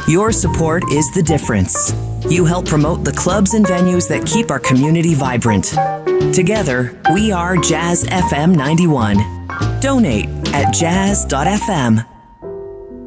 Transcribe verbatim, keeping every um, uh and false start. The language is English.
Your support is the difference. You help promote the clubs and venues that keep our community vibrant. Together, we are Jazz F M ninety-one. Donate at jazz dot f m.